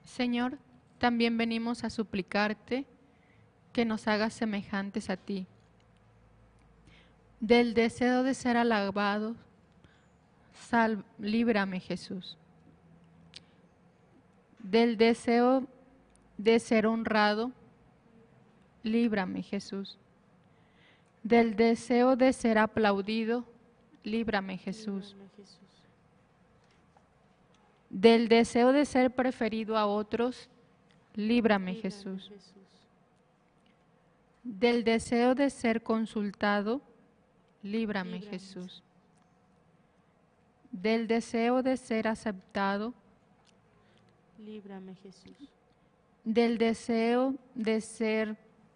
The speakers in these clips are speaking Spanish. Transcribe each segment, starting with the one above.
Señor, también venimos a suplicarte que nos hagas semejantes a ti. Del deseo de ser alabado, líbrame, Jesús. Del deseo de ser honrado, líbrame, Jesús. Del deseo de ser aplaudido, líbrame, Jesús. Del deseo de ser preferido a otros, líbrame, Jesús. Del deseo de ser consultado, líbrame, Jesús. Del deseo de ser aceptado, líbrame, Jesús. Del deseo de ser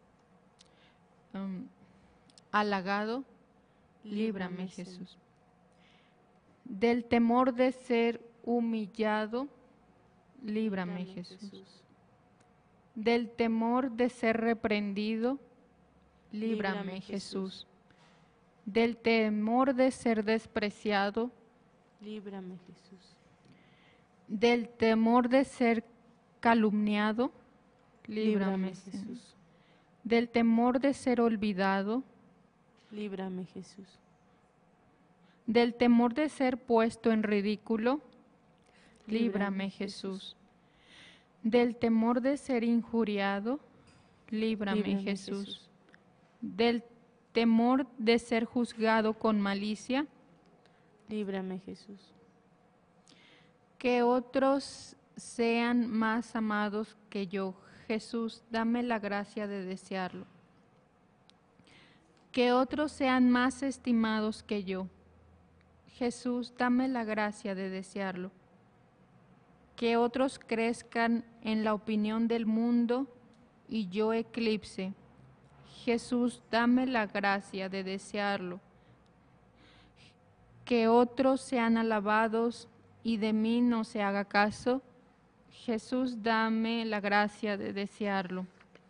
halagado, líbrame, Jesús. Del temor de ser humillado, líbrame, Jesús. Del temor de ser reprendido, líbrame, Jesús. Del temor de ser despreciado, líbrame, Jesús. Del temor de ser calumniado, líbrame, Jesús. Del temor de ser olvidado, líbrame, Jesús. Del temor de ser puesto en ridículo, líbrame, Jesús. Del temor de ser injuriado, líbrame, Jesús. Del temor de ser juzgado con malicia, líbrame, Jesús. Que otros sean más amados que yo, Jesús, dame la gracia de desearlo. Que otros sean más estimados que yo, Jesús, dame la gracia de desearlo. Que otros crezcan en la opinión del mundo y yo eclipse, Jesús, dame la gracia de desearlo. Que otros sean alabados y de mí no se haga caso, Jesús, dame la gracia de desearlo.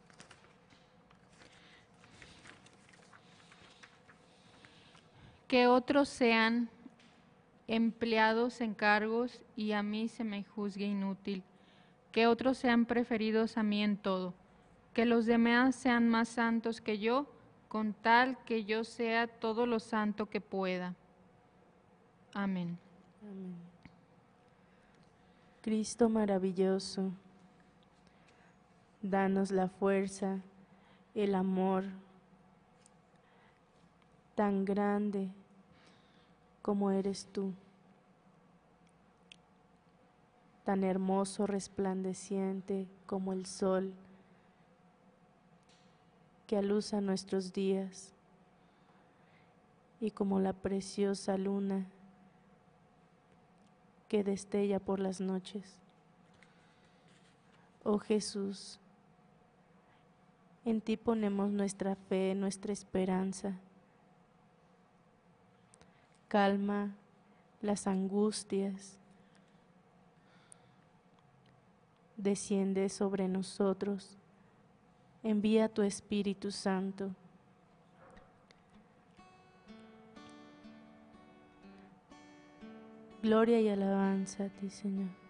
Que otros sean empleados en cargos y a mí se me juzgue inútil. Que otros sean preferidos a mí en todo. Que los demás sean más santos que yo, con tal que yo sea todo lo santo que pueda. Amén. Amén. Cristo maravilloso, danos la fuerza, el amor tan grande como eres tú, tan hermoso, resplandeciente como el sol que aluza nuestros días y como la preciosa luna que destella por las noches. Oh Jesús, en ti ponemos nuestra fe, nuestra esperanza. Calma las angustias, desciende sobre nosotros, envía tu Espíritu Santo. Gloria y alabanza a ti, Señor.